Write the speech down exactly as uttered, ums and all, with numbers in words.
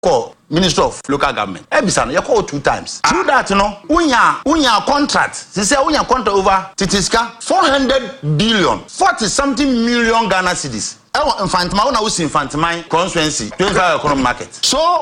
call Minister of Local Government. Ebisa you call two times. Through that, you know, unya unya contract. She say unya contract over Titiska four hundred billion, forty something million Ghana cedis. I want infant my own house infant my constituency, twenty-five economic market. So